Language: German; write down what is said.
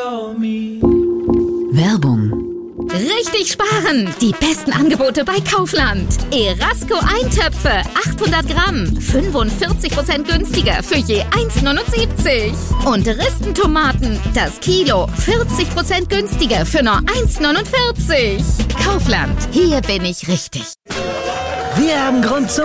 Werbung. Richtig sparen! Die besten Angebote bei Kaufland. Erasco Eintöpfe, 800 Gramm, 45% günstiger für je 1,79. Und Ristentomaten, das Kilo, 40% günstiger für nur 1,49. Kaufland, hier bin ich richtig. Wir haben Grund zum